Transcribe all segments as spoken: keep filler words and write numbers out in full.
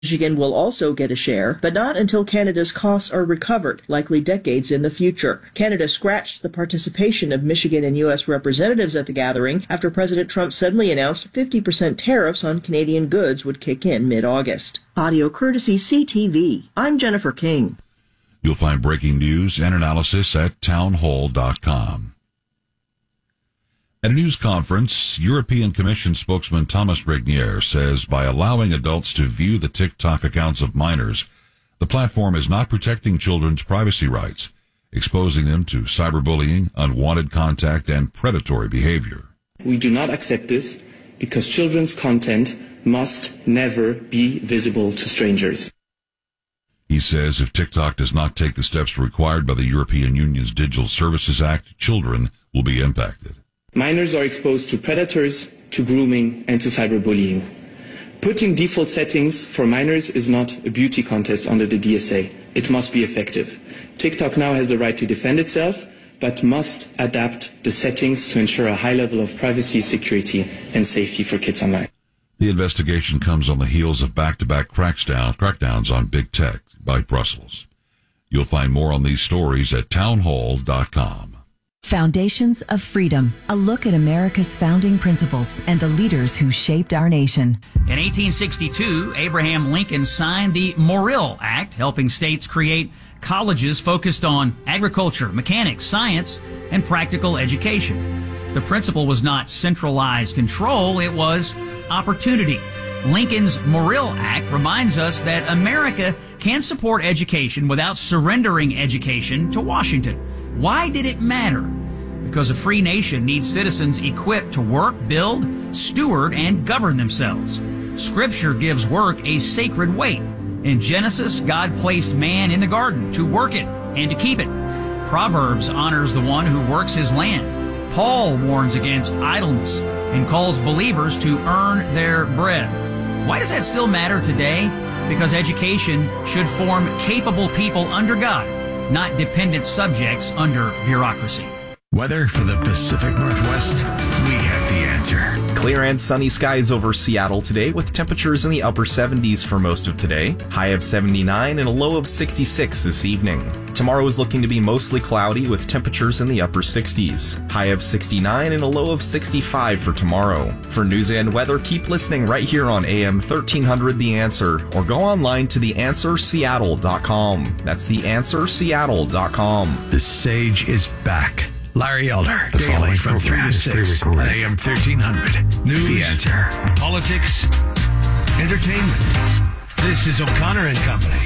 Michigan will also get a share, but not until Canada's costs are recovered, likely decades in the future. Canada scratched the participation of Michigan and U S representatives at the gathering after President Trump suddenly announced fifty percent tariffs on Canadian goods would kick in mid-August. Audio courtesy C T V. I'm Jennifer King. You'll find breaking news and analysis at townhall dot com. At a news conference, European Commission spokesman Thomas Regnier says by allowing adults to view the TikTok accounts of minors, the platform is not protecting children's privacy rights, exposing them to cyberbullying, unwanted contact, and predatory behavior. We do not accept this because children's content must never be visible to strangers. He says if TikTok does not take the steps required by the European Union's Digital Services Act, children will be impacted. Minors are exposed to predators, to grooming, and to cyberbullying. Putting default settings for minors is not a beauty contest under the D S A. It must be effective. TikTok now has the right to defend itself, but must adapt the settings to ensure a high level of privacy, security, and safety for kids online. The investigation comes on the heels of back-to-back crackdown, crackdowns on big tech by Brussels. You'll find more on these stories at townhall dot com. Foundations of Freedom, a look at America's founding principles and the leaders who shaped our nation. In eighteen sixty-two, Abraham Lincoln signed the Morrill Act, helping states create colleges focused on agriculture, mechanics, science, and practical education. The principle was not centralized control, it was opportunity. Lincoln's Morrill Act reminds us that America can support education without surrendering education to Washington. Why did it matter? Because a free nation needs citizens equipped to work, build, steward, and govern themselves. Scripture gives work a sacred weight. In Genesis, God placed man in the garden to work it and to keep it. Proverbs honors the one who works his land. Paul warns against idleness and calls believers to earn their bread. Why does that still matter today? Because education should form capable people under God, not dependent subjects under bureaucracy. Weather for the Pacific Northwest, we have the answer. Clear and sunny skies over Seattle today with temperatures in the upper seventies for most of today. High of seventy-nine and a low of sixty-six this evening. Tomorrow is looking to be mostly cloudy with temperatures in the upper sixties. High of sixty-nine and a low of sixty-five for tomorrow. For news and weather, keep listening right here on A M thirteen hundred The Answer or go online to the answer seattle dot com. That's the answer seattle dot com. The Sage is back. Larry Elder, daily from three to six on A M thirteen hundred. News, The Answer, politics, entertainment. This is O'Connor and Company.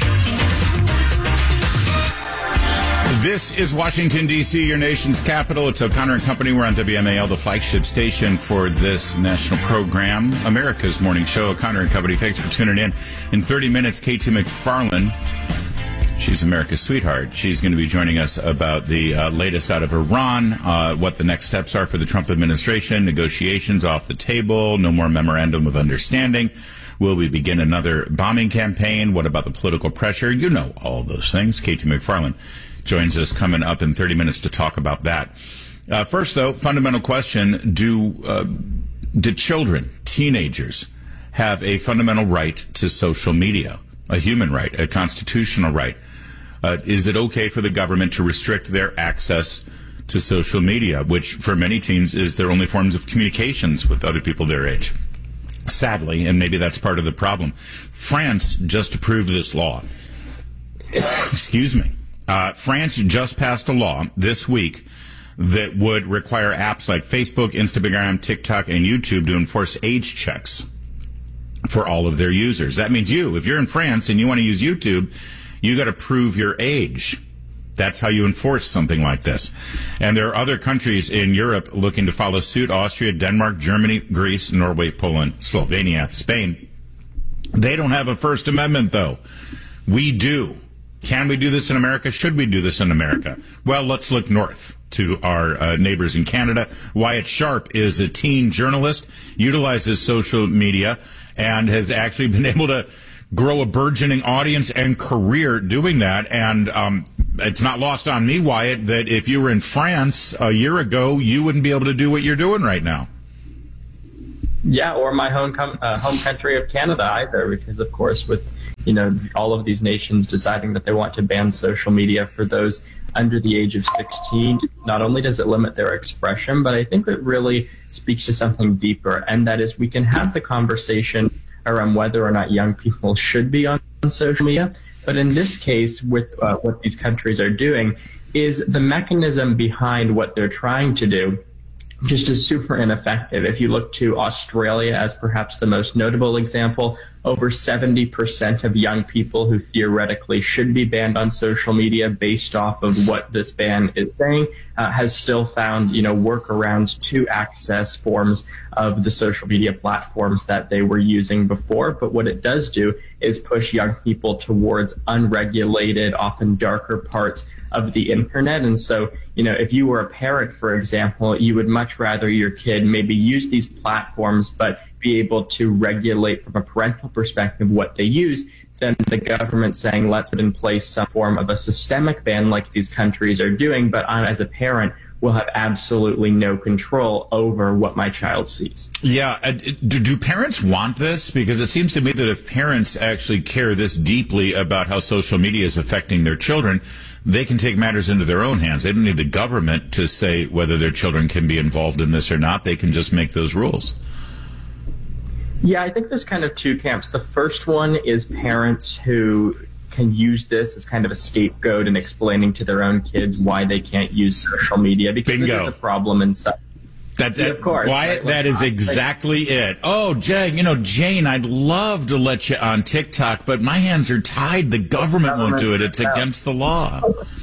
This is Washington, D C, your nation's capital. It's O'Connor and Company. We're on W M A L, the flagship station for this national program, America's morning show, O'Connor and Company. Thanks for tuning in. In thirty minutes, Katie McFarland. She's America's sweetheart. She's going to be joining us about the uh, latest out of Iran, uh, what the next steps are for the Trump administration, negotiations off the table, no more memorandum of understanding. Will we begin another bombing campaign? What about the political pressure? You know all those things. Katie McFarland joins us coming up in thirty minutes to talk about that. Uh, first, though, fundamental question, do, uh, do children, teenagers, have a fundamental right to social media? A human right, a constitutional right. Uh, is it okay for the government to restrict their access to social media, which for many teens is their only forms of communications with other people their age? Sadly, and maybe that's part of the problem, France just approved this law. Excuse me. Uh, France just passed a law this week that would require apps like Facebook, Instagram, TikTok, and YouTube to enforce age checks for all of their users. That means you, if you're in France and you want to use YouTube, you got to prove your age. That's how you enforce something like this. And there are other countries in Europe looking to follow suit: Austria, Denmark, Germany, Greece, Norway, Poland, Slovenia, Spain. They don't have a First Amendment, though. We do. Can we do this in America? Should we do this in America? Well, let's look north to our uh, neighbors in Canada. Wyatt Sharp is a teen journalist, utilizes social media, and has actually been able to grow a burgeoning audience and career doing that. And um, it's not lost on me, Wyatt, that if you were in France a year ago, you wouldn't be able to do what you're doing right now. Yeah, or my home com- uh, home country of Canada either, because, of course, with you know, all of these nations deciding that they want to ban social media for those under the age of sixteen. Not only does it limit their expression, but I think it really speaks to something deeper, and that is we can have the conversation around whether or not young people should be on social media. But in this case, with uh, what these countries are doing, is the mechanism behind what they're trying to do just is super ineffective. If you look to Australia as perhaps the most notable example, over seventy percent of young people who theoretically should be banned on social media based off of what this ban is saying uh, has still found, you know, workarounds to access forms of the social media platforms that they were using before. But what it does do is push young people towards unregulated, often darker parts of the internet. And so, you know, if you were a parent, for example, you would much rather your kid maybe use these platforms, but be able to regulate from a parental perspective what they use, than the government saying, let's put in place some form of a systemic ban like these countries are doing, but I, as a parent, will have absolutely no control over what my child sees. Yeah. Uh, do, do parents want this? Because it seems to me that if parents actually care this deeply about how social media is affecting their children, they can take matters into their own hands. They don't need the government to say whether their children can be involved in this or not. They can just make those rules. Yeah, I think there's kind of two camps. The first one is parents who can use this as kind of a scapegoat in explaining to their own kids why they can't use social media, because there's a problem inside. That, that, yeah, of course. Wyatt, right? That is exactly it. Oh, Jane, you know, Jane, I'd love to let you on TikTok, but my hands are tied. The government, government won't do it. It's no. against the law.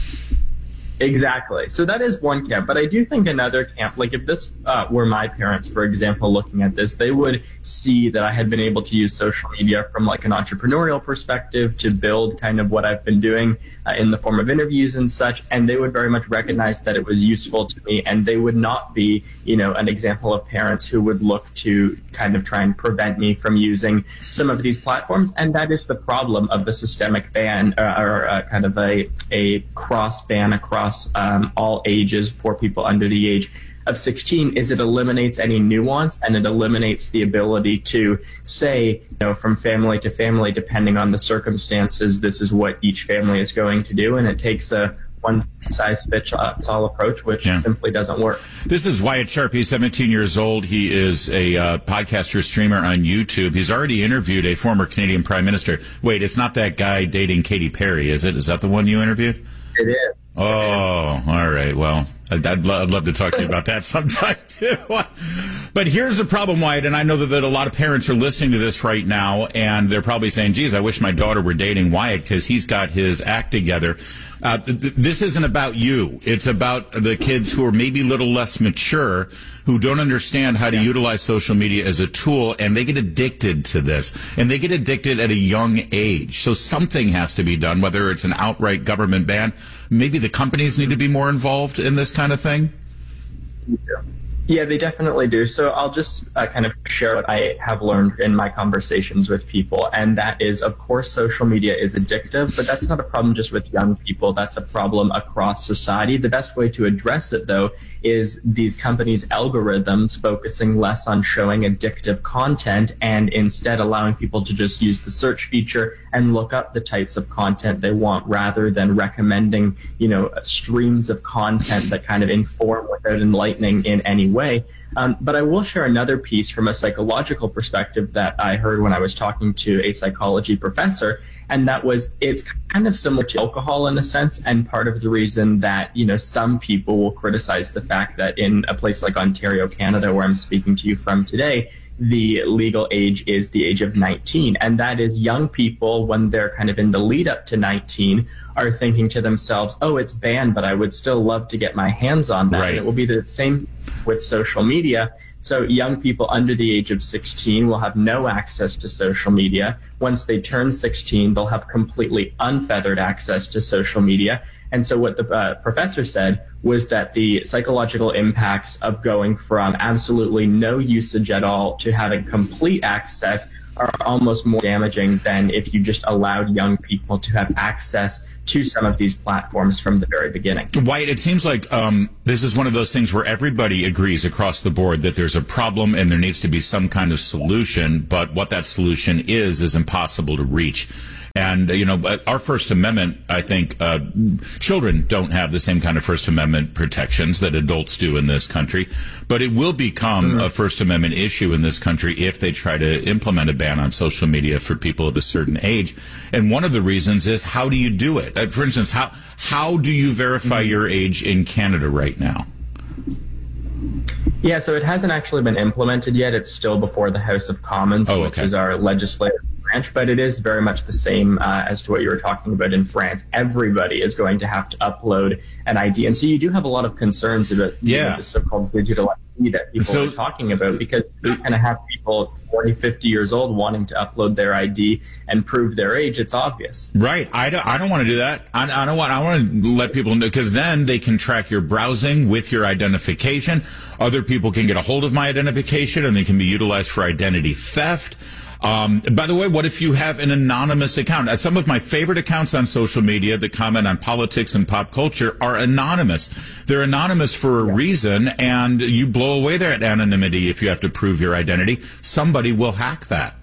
Exactly. So that is one camp. But I do think another camp, like if this uh, were my parents, for example, looking at this, they would see that I had been able to use social media from like an entrepreneurial perspective to build kind of what I've been doing uh, in the form of interviews and such. And they would very much recognize that it was useful to me. And they would not be, you know, an example of parents who would look to kind of try and prevent me from using some of these platforms. And that is the problem of the systemic ban uh, or uh, kind of a, a cross ban across Um, all ages for people under the age of sixteen, is it eliminates any nuance, and it eliminates the ability to say, you know, from family to family, depending on the circumstances, this is what each family is going to do, and it takes a one-size-fits-all approach, which yeah. simply doesn't work. This is Wyatt Sharp. He's seventeen years old. He is a uh, podcaster, streamer on YouTube. He's already interviewed a former Canadian Prime Minister. Wait, it's not that guy dating Katy Perry, is it? Is that the one you interviewed? It is. Oh, all right. Well, I'd, I'd, lo- I'd love to talk to you about that sometime, too. But here's the problem, Wyatt, and I know that, that a lot of parents are listening to this right now, and they're probably saying, geez, I wish my daughter were dating Wyatt because he's got his act together. Uh, th- th- this isn't about you. It's about the kids who are maybe a little less mature, who don't understand how to yeah. utilize social media as a tool, and they get addicted to this. And they get addicted at a young age. So something has to be done, whether it's an outright government ban. Maybe the companies need to be more involved in this kind of thing? Yeah. Yeah, they definitely do. So I'll just uh, kind of share what I have learned in my conversations with people. And that is, of course, social media is addictive, but that's not a problem just with young people. That's a problem across society. The best way to address it, though, is these companies' algorithms focusing less on showing addictive content and instead allowing people to just use the search feature and look up the types of content they want rather than recommending, you know, streams of content that kind of inform without enlightening in any way. Um, but I will share another piece from a psychological perspective that I heard when I was talking to a psychology professor, and that was it's kind of similar to alcohol in a sense, and part of the reason that, you know, some people will criticize the fact that in a place like Ontario, Canada, where I'm speaking to you from today, the legal age is the age of nineteen. And that is young people, when they're kind of in the lead up to nineteen, are thinking to themselves, oh, it's banned, but I would still love to get my hands on that. Right. And it will be the same with social media. So young people under the age of sixteen will have no access to social media. Once they turn sixteen, they'll have completely unfeathered access to social media. And so what the uh, professor said was that the psychological impacts of going from absolutely no usage at all to having complete access are almost more damaging than if you just allowed young people to have access to some of these platforms from the very beginning. Wyatt, it seems like um, this is one of those things where everybody agrees across the board that there's a problem and there needs to be some kind of solution, but what that solution is is impossible to reach. And, you know, our First Amendment, I think, uh, children don't have the same kind of First Amendment protections that adults do in this country. But it will become mm-hmm. a First Amendment issue in this country if they try to implement a ban on social media for people of a certain age. And one of the reasons is, how do you do it? Uh, for instance, how how do you verify mm-hmm. your age in Canada right now? Yeah, so it hasn't actually been implemented yet. It's still before the House of Commons, oh, okay. which is our legislative branch, but it is very much the same uh, as to what you were talking about in France. Everybody is going to have to upload an I D. And so you do have a lot of concerns about yeah. you know, the so-called digital I D that people so, are talking about, because you kind of have people forty, fifty years old wanting to upload their I D and prove their age. It's obvious. Right. I don't, I don't want to do that. I, I don't want, I want to let people know, because then they can track your browsing with your identification. Other people can get a hold of my identification and they can be utilized for identity theft. Um, by the way, what if you have an anonymous account? Some of my favorite accounts on social media that comment on politics and pop culture are anonymous. They're anonymous for a reason, and you blow away that anonymity if you have to prove your identity. Somebody will hack that.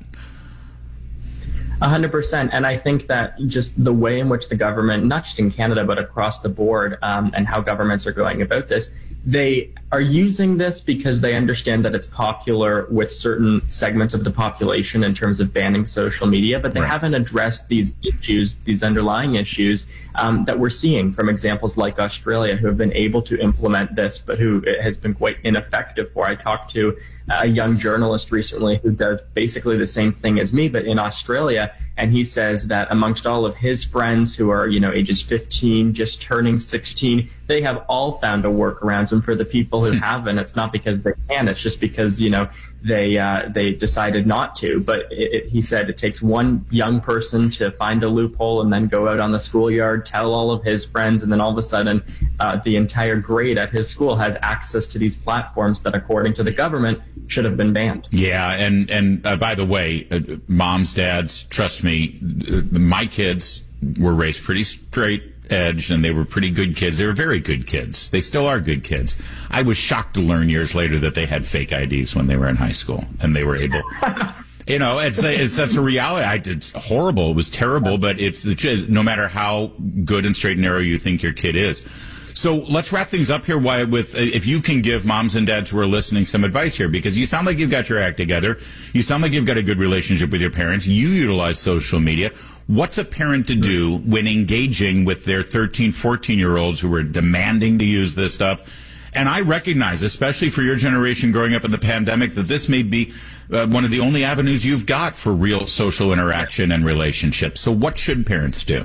A hundred percent. And I think that just the way in which the government, not just in Canada, but across the board, um, and how governments are going about this, they are using this because they understand that it's popular with certain segments of the population in terms of banning social media, but they right. haven't addressed these issues, these underlying issues um, that we're seeing from examples like Australia, who have been able to implement this, but who it has been quite ineffective for. I talked to a young journalist recently who does basically the same thing as me, but in Australia, and he says that amongst all of his friends who are, you know, ages fifteen, just turning sixteen, they have all found a workaround. And for the people who haven't, it's not because they can, it's just because, you know, they uh, they decided not to. But it, it, he said it takes one young person to find a loophole and then go out on the schoolyard, tell all of his friends, and then all of a sudden uh, the entire grade at his school has access to these platforms that, according to the government, should have been banned. Yeah, and, and uh, by the way, uh, moms, dads, trust me, uh, my kids were raised pretty straight edge, and they were pretty good kids. They were very good kids. They still are good kids. I was shocked to learn years later that they had fake I Ds when they were in high school, and they were able... You know, it's, it's that's a reality. I did horrible. It was terrible, but it's the, no matter how good and straight and narrow you think your kid is. So let's wrap things up here, Wyatt, with if you can give moms and dads who are listening some advice here, because you sound like you've got your act together. You sound like you've got a good relationship with your parents. You utilize social media. What's a parent to do when engaging with their thirteen, fourteen-year-olds who are demanding to use this stuff? And I recognize, especially for your generation growing up in the pandemic, that this may be uh, one of the only avenues you've got for real social interaction and relationships. So what should parents do?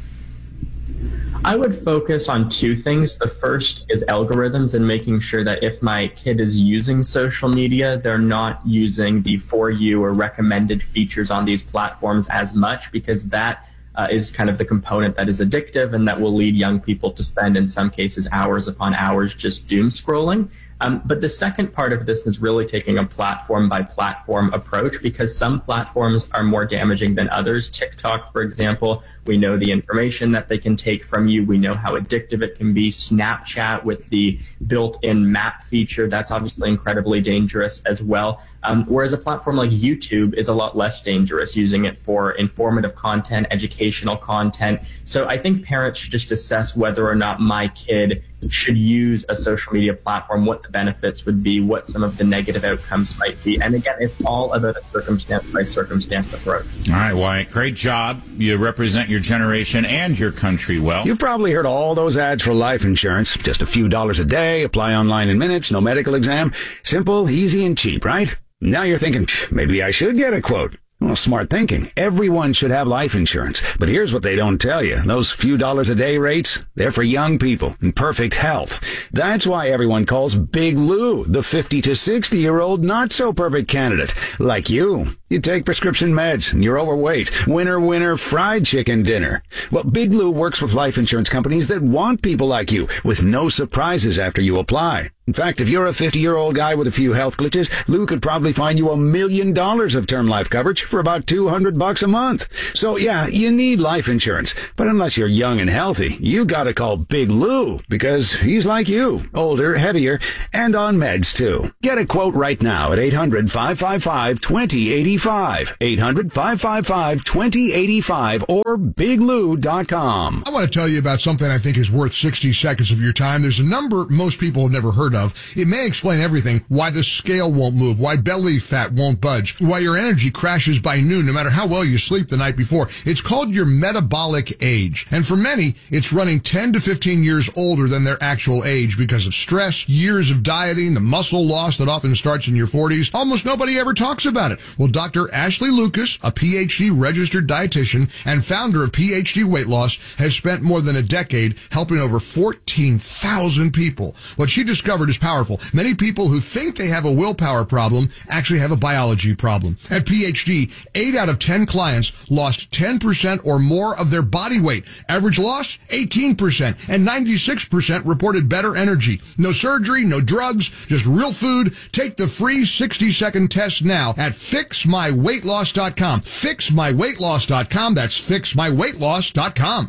I would focus on two things. The first is algorithms and making sure that if my kid is using social media, they're not using the For You or recommended features on these platforms as much, because that Uh, is kind of the component that is addictive and that will lead young people to spend, in some cases, hours upon hours just doom scrolling. Um, but the second part of this is really taking a platform by platform approach, because some platforms are more damaging than others. TikTok, for example, we know the information that they can take from you. We know how addictive it can be. Snapchat with the built-in map feature, that's obviously incredibly dangerous as well. Um, whereas a platform like YouTube is a lot less dangerous, using it for informative content, educational content. So I think parents should just assess whether or not my kid should use a social media platform, what the benefits would be, what some of the negative outcomes might be. And again, it's all about a circumstance by circumstance approach. All right, Wyatt, great job. You represent your generation and your country well. You've probably heard all those ads for life insurance. Just a few dollars a day, apply online in minutes, no medical exam. Simple, easy, and cheap, right? Now you're thinking, maybe I should get a quote. Well, smart thinking. Everyone should have life insurance. But here's what they don't tell you. Those few dollars a day rates, they're for young people in perfect health. That's why everyone calls Big Lou the fifty to sixty year old not so perfect candidate. Like you. You take prescription meds and you're overweight. Winner, winner, fried chicken dinner. Well, Big Lou works with life insurance companies that want people like you, with no surprises after you apply. In fact, if you're a fifty-year-old guy with a few health glitches, Lou could probably find you a million dollars of term life coverage for about two hundred bucks a month. So yeah, you need life insurance. But unless you're young and healthy, you gotta call Big Lou, because he's like you, older, heavier, and on meds too. Get a quote right now at eight hundred, five five five, two zero eight five. eight hundred, five five five, two zero eight five or big lou dot com. I want to tell you about something I think is worth sixty seconds of your time. There's a number most people have never heard of. It may explain everything: why the scale won't move, why belly fat won't budge, why your energy crashes by noon no matter how well you sleep the night before. It's called your metabolic age. And for many, it's running ten to fifteen years older than their actual age because of stress, years of dieting, the muscle loss that often starts in your forties. Almost nobody ever talks about it. Well, Doctor Ashley Lucas, a P H D registered dietitian and founder of P H D Weight Loss, has spent more than a decade helping over fourteen thousand people. What she discovered is powerful. Many people who think they have a willpower problem actually have a biology problem. At P H D, eight out of ten clients lost ten percent or more of their body weight. Average loss, eighteen percent, and ninety-six percent reported better energy. No surgery, no drugs, just real food. Take the free sixty second test now at fix my weight loss dot com. fix my weight loss dot com. That's fix my weight loss dot com.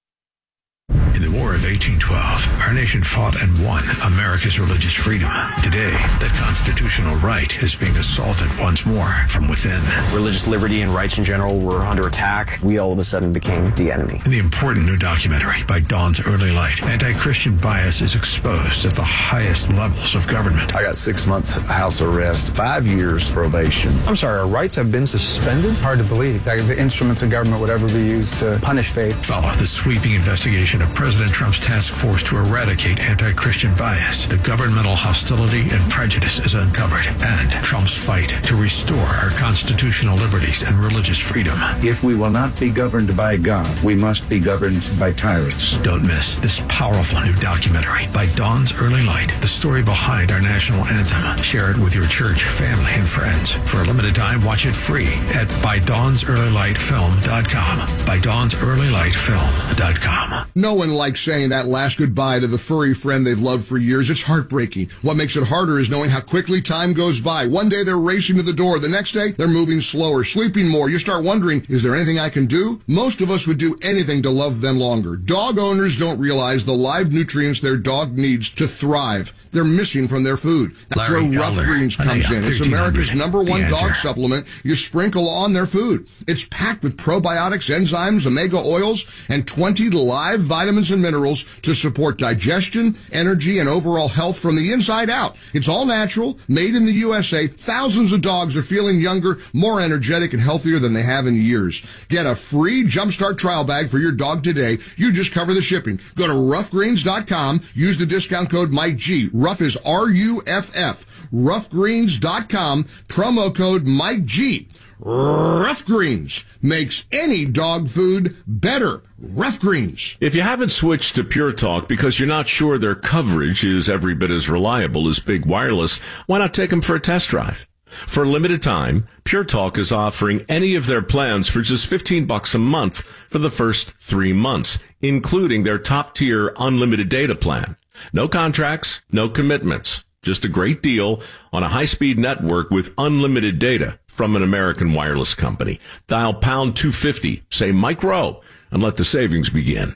In the War of eighteen twelve, our nation fought and won America's religious freedom. Today, that constitutional right is being assaulted once more from within. Religious liberty and rights in general were under attack. We all of a sudden became the enemy. In the important new documentary, By Dawn's Early Light, anti-Christian bias is exposed at the highest levels of government. I got six months house arrest, five years probation. I'm sorry, our rights have been suspended? Hard to believe that the instruments of government would ever be used to punish faith. Follow the sweeping investigation of President Trump's task force to eradicate anti-Christian bias. The governmental hostility and prejudice is uncovered, and Trump's fight to restore our constitutional liberties and religious freedom. If we will not be governed by God, we must be governed by tyrants. Don't miss this powerful new documentary, By Dawn's Early Light, the story behind our national anthem. Share it with your church, family, and friends. For a limited time, watch it free at by dawns early light film dot com. by dawns early light film dot com. No one likes saying that last goodbye to the furry friend they've loved for years. It's heartbreaking. What makes it harder is knowing how quickly time goes by. One day they're racing to the door. The next day they're moving slower, sleeping more. You start wondering, is there anything I can do? Most of us would do anything to love them longer. Dog owners don't realize the live nutrients their dog needs to thrive. They're missing from their food. That's where Rough Greens comes in. It's America's number one dog supplement you sprinkle on their food. It's packed with probiotics, enzymes, omega oils, and twenty live vitamins and minerals to support digestion, energy, and overall health from the inside out. It's all natural, made in the U S A. Thousands of dogs are feeling younger, more energetic, and healthier than they have in years. Get a free Jumpstart trial bag for your dog today. You just cover the shipping. Go to rough greens dot com. Use the discount code Mike G. Rough is R U F F. rough greens dot com. Promo code Mike G. Rough Greens makes any dog food better. Rough Greens. If you haven't switched to Pure Talk because you're not sure their coverage is every bit as reliable as Big Wireless, why not take them for a test drive? For a limited time, Pure Talk is offering any of their plans for just fifteen bucks a month for the first three months, including their top-tier unlimited data plan. No contracts, no commitments. Just a great deal on a high-speed network with unlimited data from an American wireless company. Dial pound two fifty, say Mike Rowe, and let the savings begin.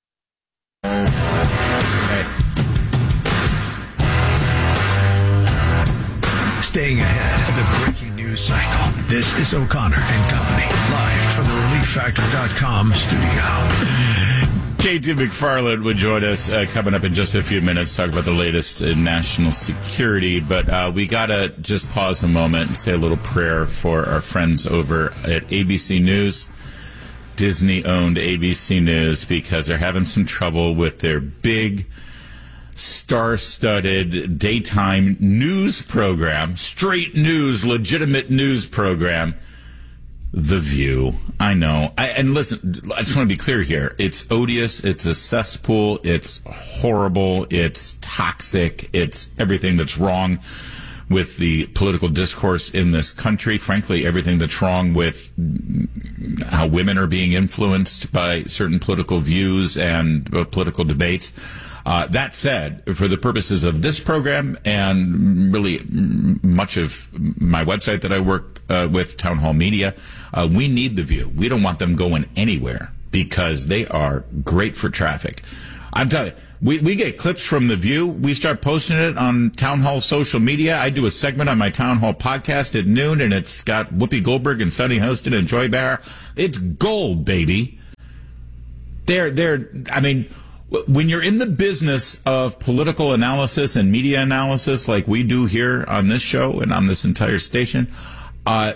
Staying ahead of the breaking news cycle, this is O'Connor and Company, live from the relief factor dot com studio. Katie McFarland would join us uh, coming up in just a few minutes, talk about the latest in national security. But uh, we got to just pause a moment and say a little prayer for our friends over at A B C News, Disney-owned A B C News, because they're having some trouble with their big, star-studded daytime news program, straight news, legitimate news program, The View. I know. I, and listen, I just want to be clear here. It's odious. It's a cesspool. It's horrible. It's toxic. It's everything that's wrong with the political discourse in this country. Frankly, everything that's wrong with how women are being influenced by certain political views and uh, political debates. Uh, that said, for the purposes of this program and really much of my website that I work uh, with, Town Hall Media, uh, we need The View. We don't want them going anywhere because they are great for traffic. I'm telling you, we, we get clips from The View. We start posting it on Town Hall social media. I do a segment on my Town Hall podcast at noon, and it's got Whoopi Goldberg and Sunny Hostin and Joy Behar. It's gold, baby. They're, they're, I mean, when you're in the business of political analysis and media analysis like we do here on this show and on this entire station, uh,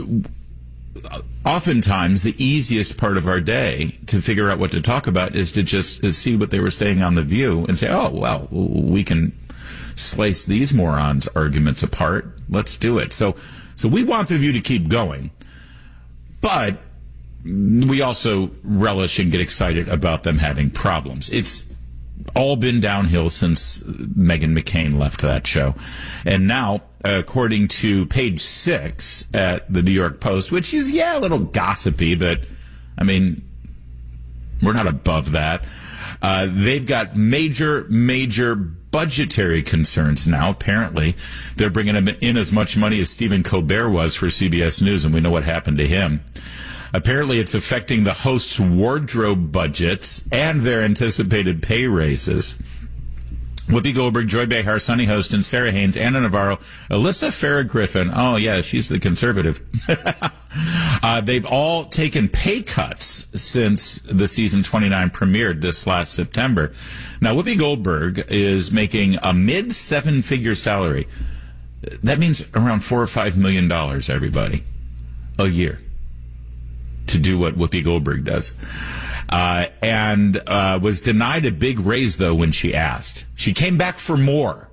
oftentimes the easiest part of our day to figure out what to talk about is to just is see what they were saying on The View and say, oh, well, we can slice these morons' arguments apart. Let's do it. So, so we want The View to keep going, but we also relish and get excited about them having problems. It's all been downhill since Meghan McCain left that show. And now, according to page six at the New York Post, which is, yeah, a little gossipy, but, I mean, we're not above that. Uh, they've got major, major budgetary concerns now. Apparently, they're bringing in as much money as Stephen Colbert was for C B S News, and we know what happened to him. Apparently, it's affecting the hosts' wardrobe budgets and their anticipated pay raises. Whoopi Goldberg, Joy Behar, Sunny Hostin, Sarah Haynes, Anna Navarro, Alyssa Farah Griffin. Oh, yeah, she's the conservative. uh, they've all taken pay cuts since the season twenty-nine premiered this last September. Now, Whoopi Goldberg is making a mid-seven-figure salary. That means around four or five million dollars, everybody, a year, to do what Whoopi Goldberg does. Uh, and uh, was denied a big raise, though, when she asked. She came back for more.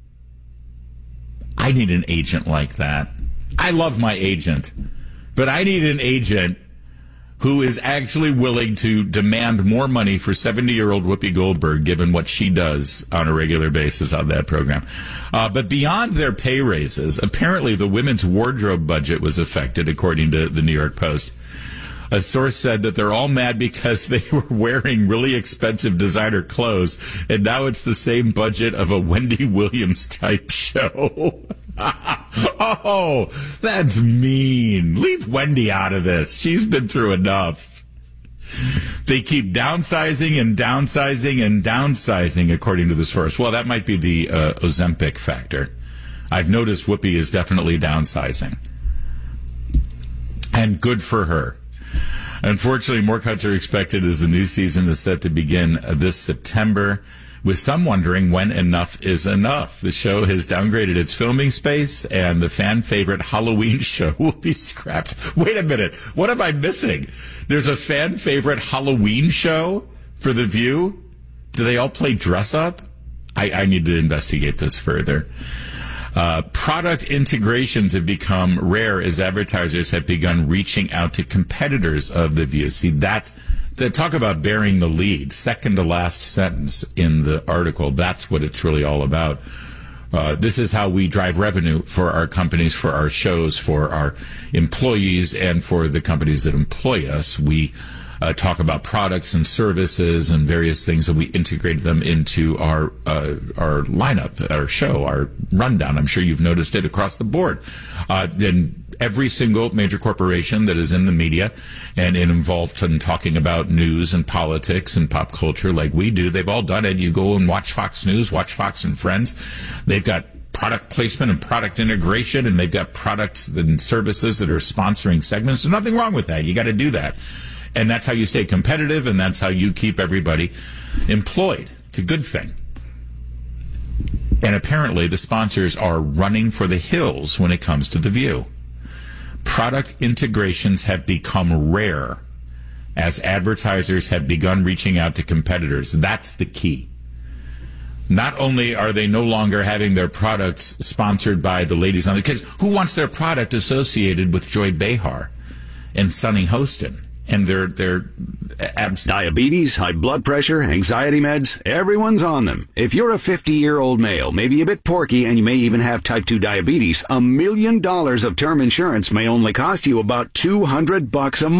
I need an agent like that. I love my agent, but I need an agent who is actually willing to demand more money for seventy-year-old Whoopi Goldberg, given what she does on a regular basis on that program. Uh, but beyond their pay raises, apparently the women's wardrobe budget was affected, according to the New York Post. A source said that they're all mad because they were wearing really expensive designer clothes, and now it's the same budget of a Wendy Williams type show. Oh, that's mean. Leave Wendy out of this. She's been through enough. They keep downsizing and downsizing and downsizing, according to the source. Well, that might be the uh, Ozempic factor. I've noticed Whoopi is definitely downsizing. And good for her. Unfortunately, more cuts are expected as the new season is set to begin this September, with some wondering when enough is enough. The show has downgraded its filming space, and the fan-favorite Halloween show will be scrapped. Wait a minute. What am I missing? There's a fan-favorite Halloween show for The View? Do they all play dress-up? I, I need to investigate this further. Uh, product integrations have become rare as advertisers have begun reaching out to competitors of The View. See, that, the talk about bearing the lead, second to last sentence in the article, that's what it's really all about. Uh, this is how we drive revenue for our companies, for our shows, for our employees, and for the companies that employ us. We Uh, talk about products and services and various things, and we integrate them into our uh, our lineup, our show, our rundown. I'm sure you've noticed it across the board. Uh, in every single major corporation that is in the media and involved in talking about news and politics and pop culture like we do, they've all done it. You go and watch Fox News, watch Fox and Friends. They've got product placement and product integration, and they've got products and services that are sponsoring segments. There's nothing wrong with that. You got to do that. And that's how you stay competitive, and that's how you keep everybody employed. It's a good thing. And apparently the sponsors are running for the hills when it comes to The View. Product integrations have become rare as advertisers have begun reaching out to competitors. That's the key. Not only are they no longer having their products sponsored by the ladies on the kids, who wants their product associated with Joy Behar and Sunny Hostin? And they're, they're abs- Diabetes, high blood pressure, anxiety meds, everyone's on them. If you're a fifty-year-old male, maybe a bit porky, and you may even have type two diabetes, a million dollars of term insurance may only cost you about two hundred bucks a month.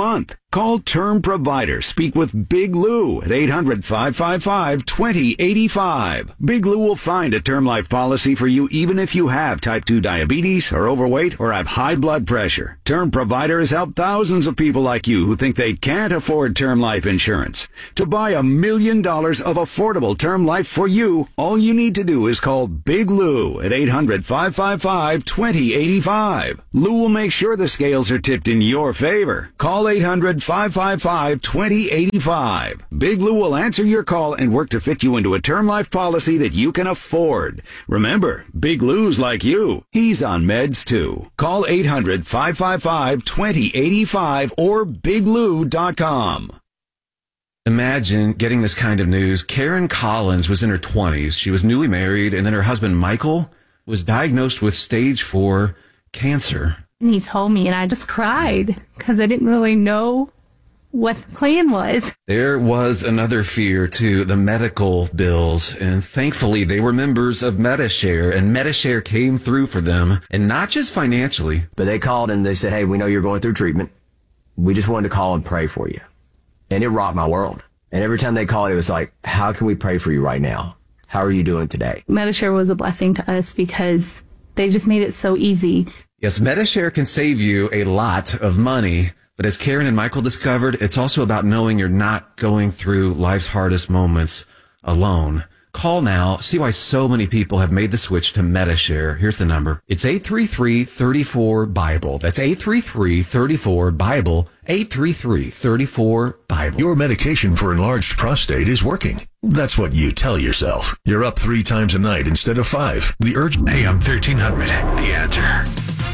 Call Term Provider. Speak with Big Lou at eight hundred, five five five, two zero eight five. Big Lou will find a term life policy for you even if you have type two diabetes, are overweight, or have high blood pressure. Term Provider has helped thousands of people like you who think they can't afford term life insurance. To buy a million dollars of affordable term life for you, all you need to do is call Big Lou at eight hundred, five five five, two zero eight five. Lou will make sure the scales are tipped in your favor. Call eight hundred, five five five, two zero eight five. Big Lou will answer your call and work to fit you into a term life policy that you can afford. Remember, Big Lou's like you. He's on meds too. Call eight hundred, five five five, two zero eight five or big lou dot com. Imagine getting this kind of news. Karen Collins was in her twenties. She was newly married, and then her husband, Michael, was diagnosed with stage four cancer. And he told me, and I just cried because I didn't really know what the plan was. There was another fear, too, the medical bills. And thankfully, they were members of Medi-Share, and Medi-Share came through for them, and not just financially. But they called and they said, hey, we know you're going through treatment. We just wanted to call and pray for you. And it rocked my world. And every time they called, it was like, how can we pray for you right now? How are you doing today? Medi-Share was a blessing to us because they just made it so easy. Yes, Medi-Share can save you a lot of money. But as Karen and Michael discovered, it's also about knowing you're not going through life's hardest moments alone. Call now. See why so many people have made the switch to Medi-Share. Here's the number. It's eight three three, three four, Bible. That's eight three three, three four, Bible. eight three three, three four, Bible. Your medication for enlarged prostate is working. That's what you tell yourself. You're up three times a night instead of five. The urge. A M thirteen hundred. The answer.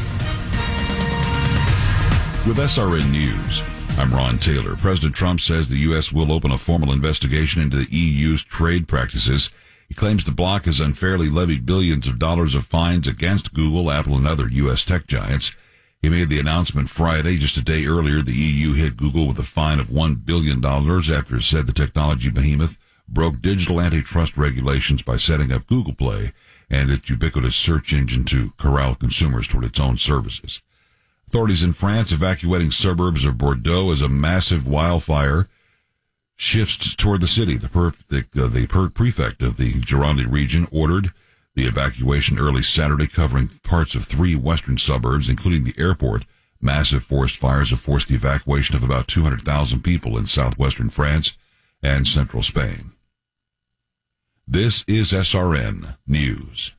With S R N News, I'm Ron Taylor. President Trump says the U S will open a formal investigation into the E U's trade practices. He claims the bloc has unfairly levied billions of dollars of fines against Google, Apple, and other U S tech giants. He made the announcement Friday. Just a day earlier, the E U hit Google with a fine of one billion dollars after it said the technology behemoth broke digital antitrust regulations by setting up Google Play and its ubiquitous search engine to corral consumers toward its own services. Authorities in France evacuating suburbs of Bordeaux as a massive wildfire shifts toward the city. The, per- the, uh, the per- prefect of the Gironde region ordered the evacuation early Saturday, covering parts of three western suburbs, including the airport. Massive forest fires have forced the evacuation of about two hundred thousand people in southwestern France and central Spain. This is S R N News.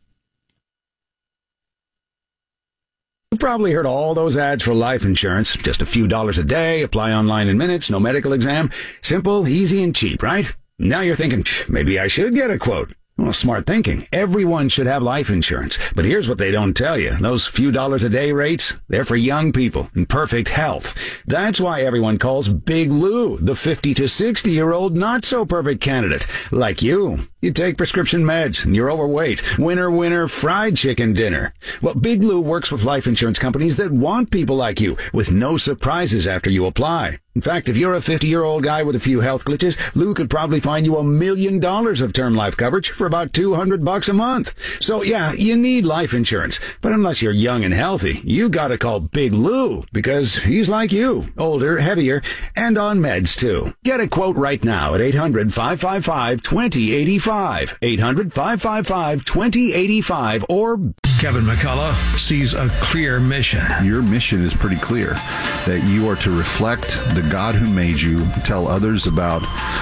You've probably heard all those ads for life insurance. Just a few dollars a day, apply online in minutes, no medical exam. Simple, easy, and cheap, right? Now you're thinking, maybe I should get a quote. Well, smart thinking. Everyone should have life insurance. But here's what they don't tell you. Those few dollars a day rates, they're for young people in perfect health. That's why everyone calls Big Lou the fifty to sixty-year-old not-so-perfect candidate. Like you. You take prescription meds and you're overweight. Winner, winner, fried chicken dinner. Well, Big Lou works with life insurance companies that want people like you with no surprises after you apply. In fact, if you're a fifty-year-old guy with a few health glitches, Lou could probably find you a million dollars of term life coverage for about two hundred bucks a month. So yeah, you need life insurance. But unless you're young and healthy, you gotta call Big Lou because he's like you, older, heavier, and on meds too. Get a quote right now at eight hundred, five five five, two zero eight five. eight hundred, five five five, two zero eight five or Kevin McCullough sees a clear mission. Your mission is pretty clear, that you are to reflect the God who made you, tell others about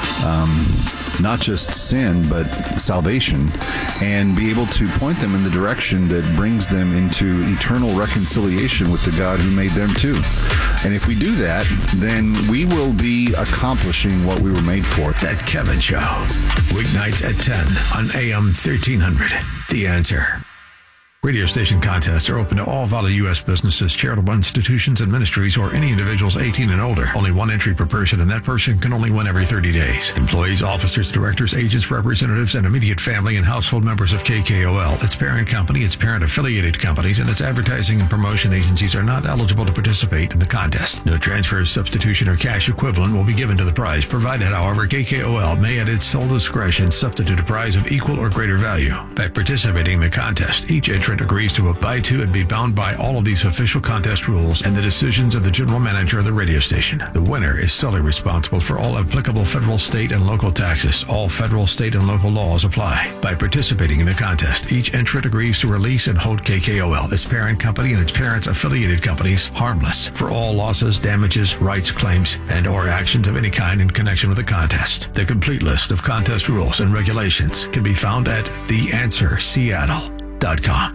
um, not just sin, but salvation, and be able to point them in the direction that brings them into eternal reconciliation with the God who made them too. And if we do that, then we will be accomplishing what we were made for. That Kevin Show. Weeknights at ten on A M thirteen hundred. The Answer. Radio station contests are open to all valid U S businesses, charitable institutions, and ministries, or any individuals eighteen and older. Only one entry per person, and that person can only win every thirty days. Employees, officers, directors, agents, representatives, and immediate family and household members of K K O L, its parent company, its parent-affiliated companies, and its advertising and promotion agencies are not eligible to participate in the contest. No transfer, substitution, or cash equivalent will be given to the prize, provided, however, K K O L may at its sole discretion substitute a prize of equal or greater value. By participating in the contest, each entrant entrant agrees to abide to and be bound by all of these official contest rules and the decisions of the general manager of the radio station. The winner is solely responsible for all applicable federal, state, and local taxes. All federal, state, and local laws apply. By participating in the contest, each entrant agrees to release and hold K K O L, its parent company, and its parents' affiliated companies harmless for all losses, damages, rights, claims, and or actions of any kind in connection with the contest. The complete list of contest rules and regulations can be found at the answer seattle dot com.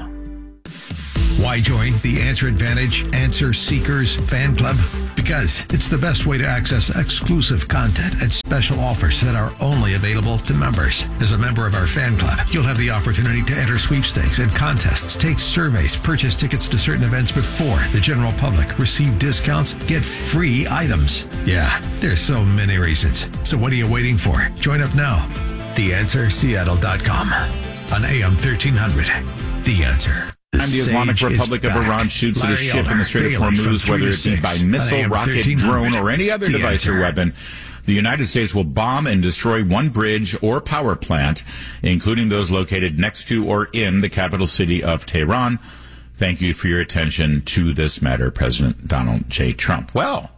Why join the Answer Advantage Answer Seekers Fan Club? Because it's the best way to access exclusive content and special offers that are only available to members. As a member of our fan club, you'll have the opportunity to enter sweepstakes and contests, take surveys, purchase tickets to certain events before the general public, receive discounts, get free items. Yeah, there's so many reasons. So what are you waiting for? Join up now. the answer seattle dot com on A M thirteen hundred. The Answer. And the Islamic Republic of Iran shoots at a ship in the Strait of Hormuz, whether it be by missile, rocket, drone, or any other device or weapon. The United States will bomb and destroy one bridge or power plant, including those located next to or in the capital city of Tehran. Thank you for your attention to this matter, President Donald J. Trump. Well,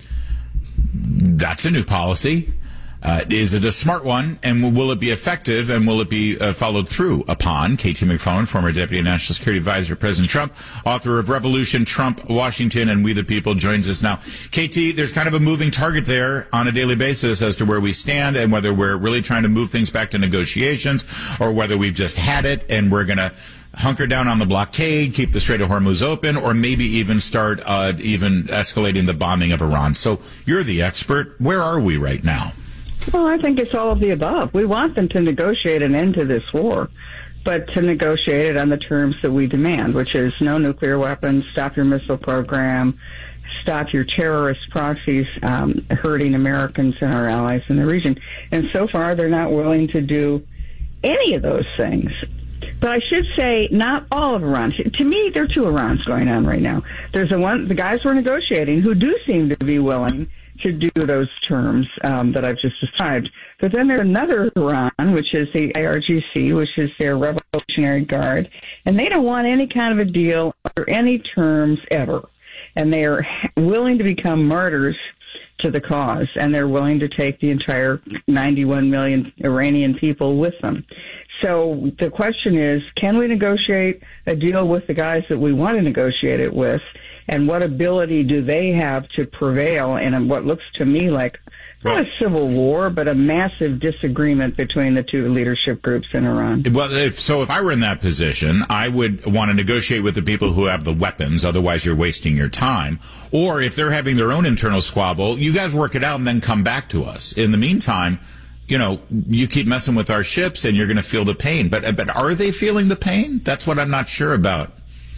that's a new policy. Uh, is it a smart one, and will it be effective, and will it be uh, followed through upon? K T McFarland, former Deputy National Security Advisor, President Trump, author of Revolution, Trump, Washington, and We the People, joins us now. K T, there's kind of a moving target there on a daily basis as to where we stand and whether we're really trying to move things back to negotiations or whether we've just had it and we're going to hunker down on the blockade, keep the Strait of Hormuz open, or maybe even start uh, even escalating the bombing of Iran. So you're the expert. Where are we right now? Well, I think it's all of the above. We want them to negotiate an end to this war, but to negotiate it on the terms that we demand, which is no nuclear weapons, stop your missile program, stop your terrorist proxies um, hurting Americans and our allies in the region. And so far, they're not willing to do any of those things. But I should say, not all of Iran. To me, there are two Irans going on right now. There's the one, the guys we're negotiating who do seem to be willing to do those terms um, that I've just described. But then there's another Iran, which is the I R G C, which is their Revolutionary Guard, and they don't want any kind of a deal or any terms ever. And they are willing to become martyrs to the cause, and they're willing to take the entire ninety-one million Iranian people with them. So the question is, can we negotiate a deal with the guys that we want to negotiate it with? And what ability do they have to prevail in what looks to me like not a civil war, but a massive disagreement between the two leadership groups in Iran? Well, if, so if I were in that position, I would want to negotiate with the people who have the weapons. Otherwise, you're wasting your time. Or if they're having their own internal squabble, you guys work it out and then come back to us. In the meantime, you know, you keep messing with our ships and you're going to feel the pain. But, but are they feeling the pain? That's what I'm not sure about.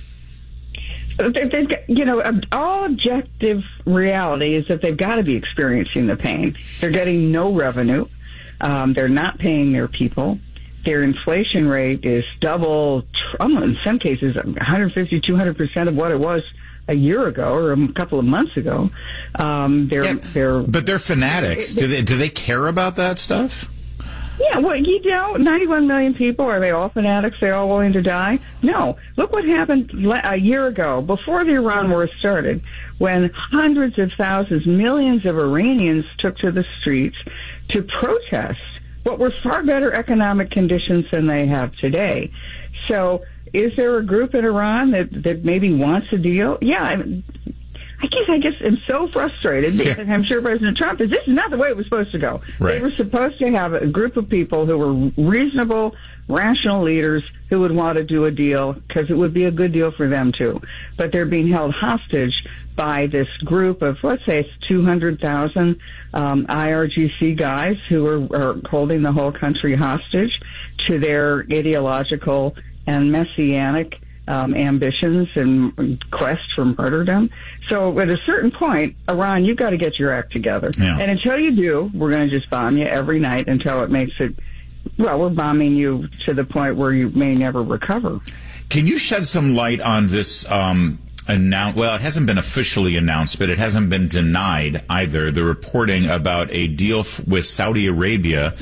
They've got, you know, all objective reality is that they've got to be experiencing the pain. They're getting no revenue. Um, they're not paying their people. Their inflation rate is double, in some cases, one hundred fifty, two hundred percent of what it was a year ago or a couple of months ago. Um, they're, yeah, they're, but they're fanatics. Do they, do they care about that stuff? Yeah, well, you know, ninety-one million people, are they all fanatics? They're all willing to die? No. Look what happened a year ago, before the Iran war started, when hundreds of thousands, millions of Iranians took to the streets to protest what were far better economic conditions than they have today. So is there a group in Iran that, that maybe wants a deal? Yeah, I mean, I guess I just am so frustrated because yeah. I'm sure President Trump is, this is not the way it was supposed to go. Right. They were supposed to have a group of people who were reasonable, rational leaders who would want to do a deal because it would be a good deal for them too. But they're being held hostage by this group of, let's say it's two hundred thousand um, I R G C guys who are, are holding the whole country hostage to their ideological and messianic Um, ambitions and quest for martyrdom. So at a certain point, Iran, you've got to get your act together. Yeah. And until you do, we're going to just bomb you every night until it makes it, well, we're bombing you to the point where you may never recover. Can you shed some light on this um, announce? Well, it hasn't been officially announced, but it hasn't been denied either. The reporting about a deal f- with Saudi Arabia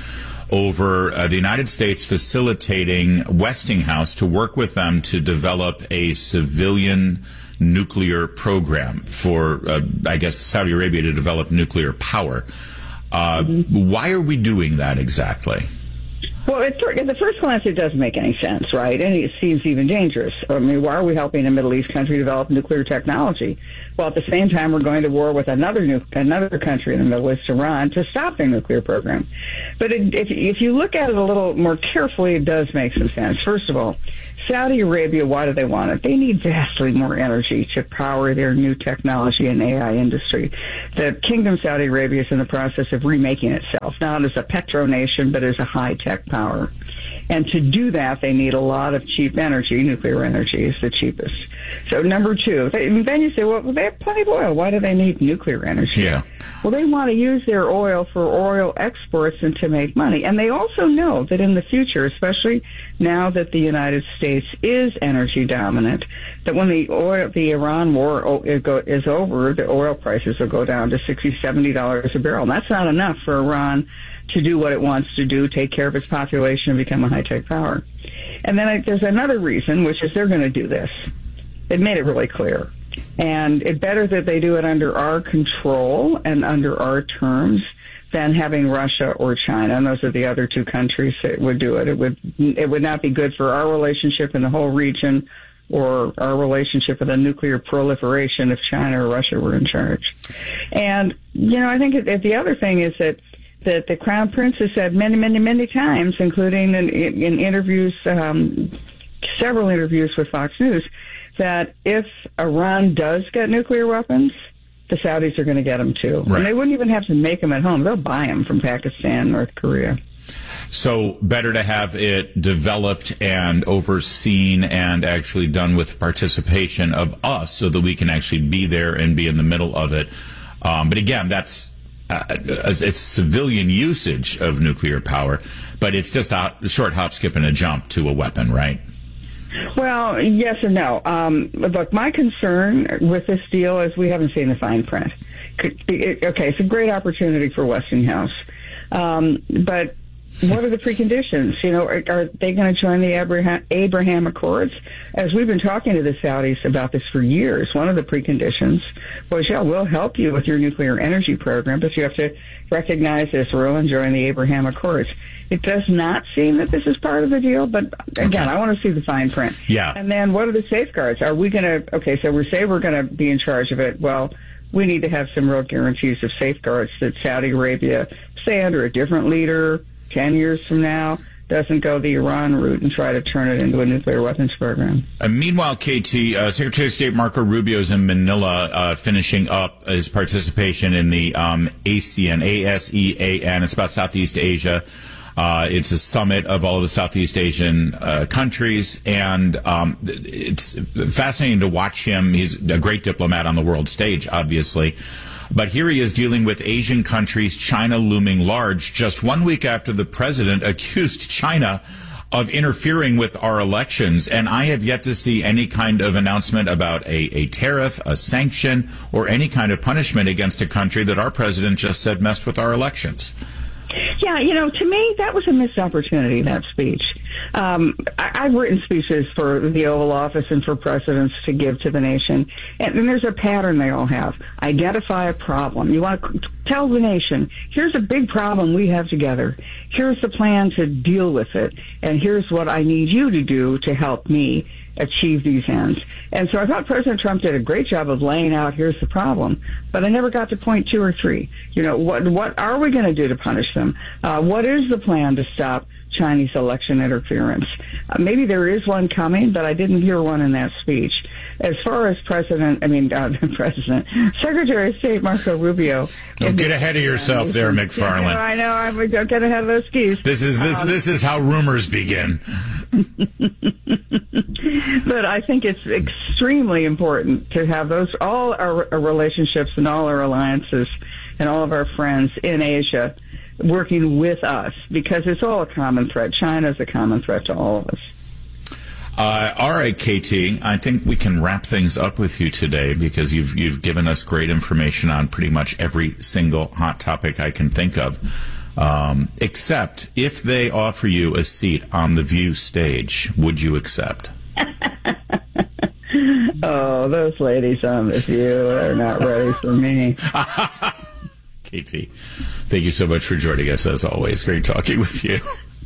over uh, the United States facilitating Westinghouse to work with them to develop a civilian nuclear program for, uh, I guess, Saudi Arabia to develop nuclear power. Uh, mm-hmm. Why are we doing that exactly? Well, at, at the first glance, it doesn't make any sense, right? And it seems even dangerous. I mean, why are we helping a Middle East country develop nuclear technology? Well, at the same time, we're going to war with another nu- another country in the Middle East, Iran, to stop their nuclear program. But it, if, if you look at it a little more carefully, it does make some sense. First of all, Saudi Arabia, why do they want it? They need vastly more energy to power their new technology and A I industry. The Kingdom of Saudi Arabia is in the process of remaking itself, not as a petro-nation, but as a high-tech power. And to do that, they need a lot of cheap energy. Nuclear energy is the cheapest. So number two, they, then you say, well, they have plenty of oil. Why do they need nuclear energy? Yeah. Well, they want to use their oil for oil exports and to make money. And they also know that in the future, especially now that the United States is energy dominant, that when the oil, the Iran war is over, the oil prices will go down to sixty dollars, seventy dollars a barrel. And that's not enough for Iran to do what it wants to do, take care of its population and become a high-tech power. And then there's another reason, which is they're going to do this. It made it really clear. And it's better that they do it under our control and under our terms than having Russia or China. And those are the other two countries that would do it. It would, it would not be good for our relationship in the whole region or our relationship with a nuclear proliferation if China or Russia were in charge. And, you know, I think it, the other thing is that that the Crown Prince has said many, many, many times, including in, in interviews, um, several interviews with Fox News, that if Iran does get nuclear weapons, the Saudis are going to get them too. Right. And they wouldn't even have to make them at home. They'll buy them from Pakistan, North Korea. So better to have it developed and overseen and actually done with participation of us so that we can actually be there and be in the middle of it. Um, but again, that's Uh, it's civilian usage of nuclear power, but it's just a short hop, skip, and a jump to a weapon, right? Well, yes and no. Um, look, my concern with this deal is we haven't seen the fine print. Okay, it's a great opportunity for Westinghouse, um, but what are the preconditions? You know, are, are they going to join the Abraham, Abraham Accords? As we've been talking to the Saudis about this for years, one of the preconditions was, yeah, we'll help you with your nuclear energy program, but you have to recognize Israel and join the Abraham Accords. It does not seem that this is part of the deal, but again, okay. I want to see the fine print. Yeah. And then what are the safeguards? Are we going to, okay, so we say we're going to be in charge of it. Well, we need to have some real guarantees of safeguards that Saudi Arabia, say under a different leader, ten years from now, doesn't go the Iran route and try to turn it into a nuclear weapons program. Uh, meanwhile, K T, uh, Secretary of State Marco Rubio is in Manila uh, finishing up his participation in the um, ASEAN, A S E A N. It's about Southeast Asia. Uh, it's a summit of all of the Southeast Asian uh, countries, and um, it's fascinating to watch him. He's a great diplomat on the world stage, obviously. But here he is dealing with Asian countries, China looming large, just one week after the president accused China of interfering with our elections. And I have yet to see any kind of announcement about a, a tariff, a sanction, or any kind of punishment against a country that our president just said messed with our elections. Yeah, you know, to me, that was a missed opportunity, that speech. Um, I, I've written speeches for the Oval Office and for presidents to give to the nation, and, and there's a pattern they all have. Identify a problem. You want to tell the nation, here's a big problem we have together. Here's the plan to deal with it, and here's what I need you to do to help me achieve these ends. And so I thought President Trump did a great job of laying out, here's the problem, but I never got to point two or three. You know, what what are we going to do to punish them? Uh, what is the plan to stop Chinese election interference? Uh, maybe there is one coming, but I didn't hear one in that speech. As far as President, I mean, uh, President, Secretary of State Marco Rubio. Don't get ahead of yourself there, McFarland. I know, I know, I don't get ahead of those skis. This is this um, this is how rumors begin. But I think it's extremely important to have those, all our, our relationships and all our alliances and all of our friends in Asia working with us, because it's all a common threat. China is a common threat to all of us. Uh, all right, K T, I think we can wrap things up with you today because you've you've given us great information on pretty much every single hot topic I can think of. Um, except if they offer you a seat on the View stage, would you accept? Oh, those ladies on the View are not ready for me. K T, thank you so much for joining us, as always. Great talking with you.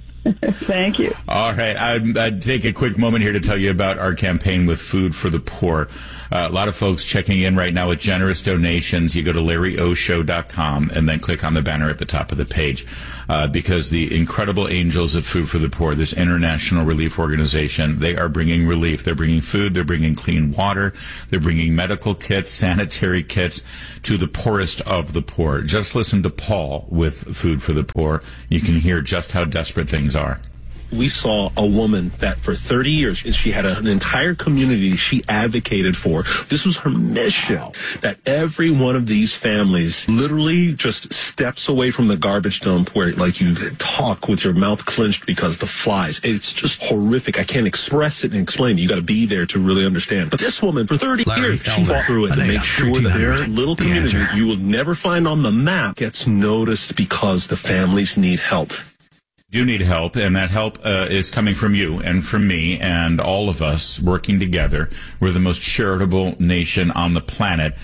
Thank you. All right. I'd, I'd take a quick moment here to tell you about our campaign with Food for the Poor. Uh, a lot of folks checking in right now with generous donations. You go to larry o show dot com and then click on the banner at the top of the page uh, because the incredible angels of Food for the Poor, this international relief organization, they are bringing relief. They're bringing food. They're bringing clean water. They're bringing medical kits, sanitary kits to the poorest of the poor. Just listen to Paul with Food for the Poor. You can hear just how desperate things are. We saw a woman that for thirty years, she had an entire community she advocated for. This was her mission, wow. That every one of these families literally just steps away from the garbage dump where, like, you talk with your mouth clenched because the flies. It's just horrific. I can't express it and explain it. You got to be there to really understand. But this woman, for thirty Larry years, Elder, she fought through it to make sure that their little The community answer. you will never find on the map gets noticed because the families need help. You need help, and that help uh, is coming from you and from me and all of us working together. We're the most charitable nation on the planet,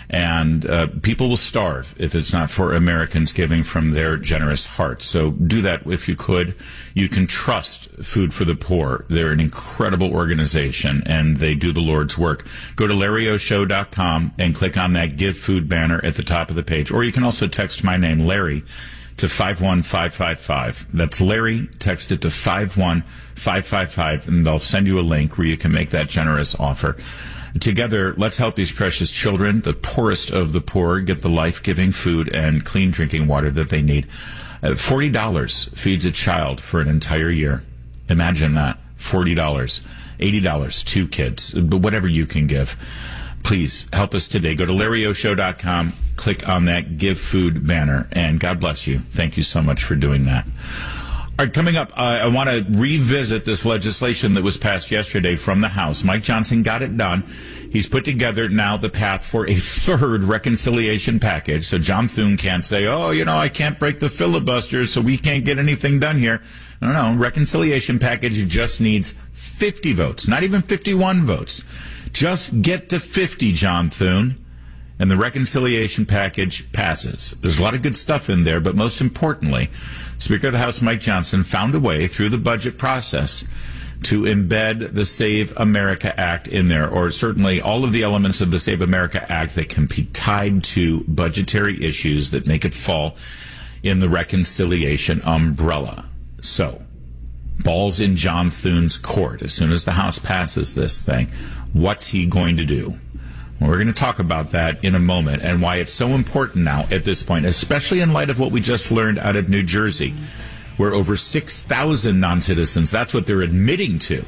and uh, people will starve if it's not for Americans giving from their generous hearts. So do that if you could. You can trust Food for the Poor. They're an incredible organization, and they do the Lord's work. Go to larry o show dot com and click on that Give Food banner at the top of the page, or you can also text my name, Larry, to five one five five five. That's Larry. Text it to five one five five five, and they'll send you a link where you can make that generous offer. Together, let's help these precious children, the poorest of the poor, get the life-giving food and clean drinking water that they need. Uh, forty dollars feeds a child for an entire year. Imagine that. forty dollars. eighty dollars, two kids. But whatever you can give. Please help us today. Go to larry o show dot com, click on that Give Food banner, and God bless you. Thank you so much for doing that. All right, coming up, uh, I want to revisit this legislation that was passed yesterday from the House. Mike Johnson got it done. He's put together now the path for a third reconciliation package. So John Thune can't say, oh, you know, I can't break the filibuster, so we can't get anything done here. No, no, reconciliation package just needs fifty votes, not even fifty-one votes. Just get to fifty, John Thune, and the reconciliation package passes. There's a lot of good stuff in there, but most importantly, Speaker of the House Mike Johnson found a way through the budget process to embed the Save America Act in there, or certainly all of the elements of the Save America Act that can be tied to budgetary issues that make it fall in the reconciliation umbrella. So, ball's in John Thune's court. As soon as the House passes this thing, what's he going to do? Well, we're going to talk about that in a moment and why it's so important now at this point, especially in light of what we just learned out of New Jersey, where over six thousand non-citizens, that's what they're admitting to,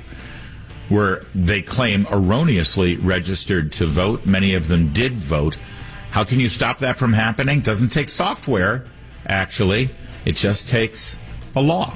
where they claim erroneously registered to vote. Many of them did vote. How can you stop that from happening? Doesn't take software, actually. It just takes a law.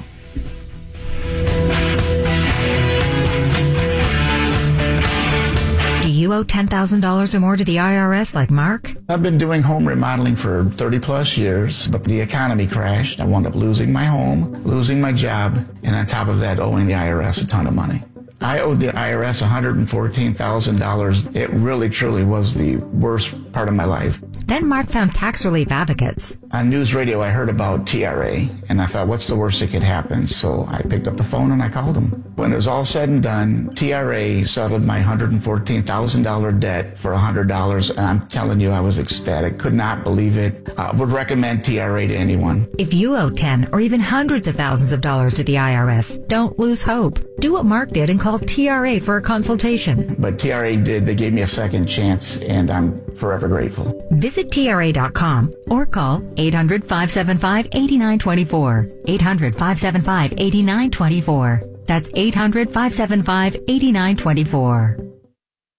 Do you owe ten thousand dollars or more to the I R S like Mark? I've been doing home remodeling for thirty plus years, but the economy crashed. I wound up losing my home, losing my job, and on top of that, owing the I R S a ton of money. I owed the I R S one hundred fourteen thousand dollars. It really, truly was the worst part of my life. Then Mark found tax relief advocates. On news radio, I heard about T R A, and I thought, what's the worst that could happen? So I picked up the phone and I called them. When it was all said and done, T R A settled my one hundred fourteen thousand dollars debt for one hundred dollars, and I'm telling you, I was ecstatic. Could not believe it. I would recommend T R A to anyone. If you owe ten or even hundreds of thousands of dollars to the I R S, don't lose hope. Do what Mark did and call T R A for a consultation. But T R A did. They gave me a second chance, and I'm forever grateful. Visit T R A dot com or call eight hundred, five seven five, eight nine two four. eight hundred, five seven five, eight nine two four. That's eight hundred, five seven five, eight nine two four.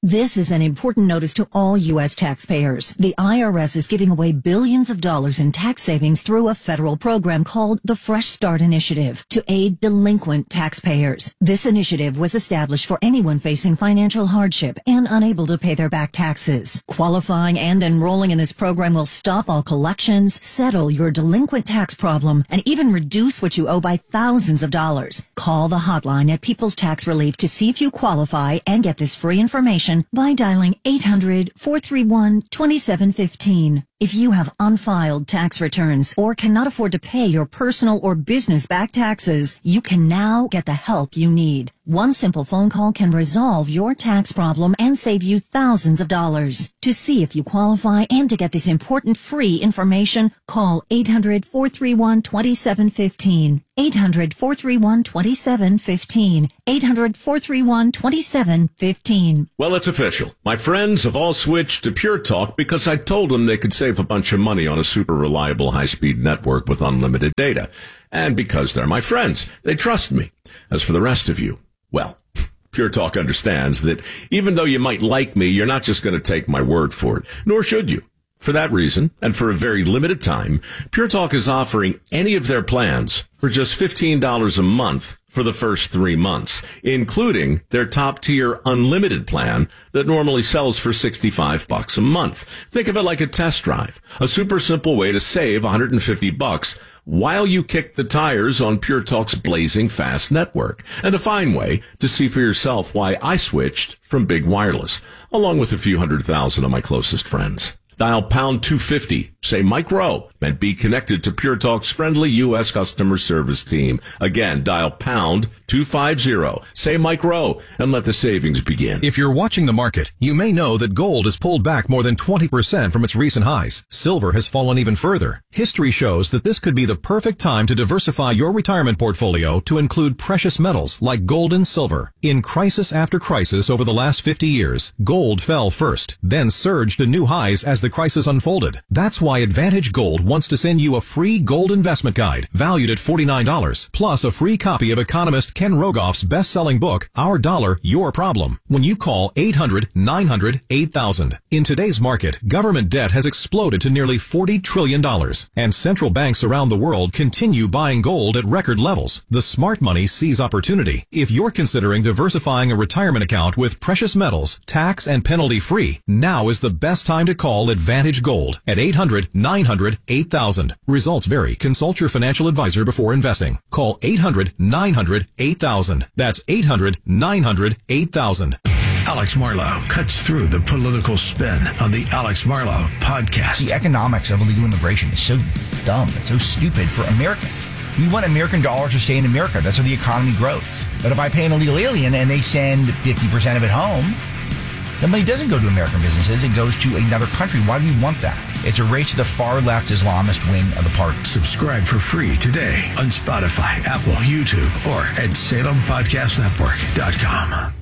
This is an important notice to all U S taxpayers. The I R S is giving away billions of dollars in tax savings through a federal program called the Fresh Start Initiative to aid delinquent taxpayers. This initiative was established for anyone facing financial hardship and unable to pay their back taxes. Qualifying and enrolling in this program will stop all collections, settle your delinquent tax problem, and even reduce what you owe by thousands of dollars. Call the hotline at People's Tax Relief to see if you qualify and get this free information by dialing eight hundred, four three one, two seven one five. If you have unfiled tax returns or cannot afford to pay your personal or business back taxes, you can now get the help you need. One simple phone call can resolve your tax problem and save you thousands of dollars. To see if you qualify and to get this important free information, call eight hundred, four three one, two seven one five. eight hundred, four three one, two seven one five. eight hundred, four three one, two seven one five. Well, it's official. My friends have all switched to Pure Talk because I told them they could save a bunch of money on a super reliable high-speed network with unlimited data. And because they're my friends, they trust me. As for the rest of you, well, Pure Talk understands that even though you might like me, you're not just going to take my word for it, nor should you. For that reason, and for a very limited time, Pure Talk is offering any of their plans for just fifteen dollars a month for the first three months, including their top-tier unlimited plan that normally sells for sixty-five bucks a month. Think of it like a test drive, a super simple way to save one hundred fifty bucks while you kick the tires on Pure Talk's blazing fast network, and a fine way to see for yourself why I switched from Big Wireless, along with a few hundred thousand of my closest friends. Dial pound two fifty, say Mike Rowe, and be connected to Pure Talk's friendly U S customer service team. Again, dial pound two fifty, say Mike Rowe, and let the savings begin. If you're watching the market, you may know that gold has pulled back more than twenty percent from its recent highs. Silver has fallen even further. History shows that this could be the perfect time to diversify your retirement portfolio to include precious metals like gold and silver. In crisis after crisis over the last fifty years, gold fell first, then surged to new highs as the crisis unfolded. That's why Advantage Gold wants to send you a free gold investment guide valued at forty-nine dollars, plus a free copy of economist Ken Rogoff's best-selling book, Our Dollar, Your Problem, when you call eight hundred, nine hundred, eight thousand. In today's market, government debt has exploded to nearly forty trillion dollars, and central banks around the world continue buying gold at record levels. The smart money sees opportunity. If you're considering diversifying a retirement account with precious metals, tax and penalty-free, now is the best time to call Advantage Gold at eight hundred, nine hundred, eight thousand. Results vary. Consult your financial advisor before investing. Call eight hundred, nine hundred, eight thousand. That's eight hundred, nine hundred, eight thousand. Alex Marlow cuts through the political spin on the Alex Marlow podcast. The economics of illegal immigration is so dumb. It's so stupid for Americans. We want American dollars to stay in America. That's how the economy grows. But if I pay an illegal alien and they send fifty percent of it home, the money doesn't go to American businesses. It goes to another country. Why do we want that? It's a race to the far-left Islamist wing of the party. Subscribe for free today on Spotify, Apple, YouTube, or at Salem Podcast Network dot com.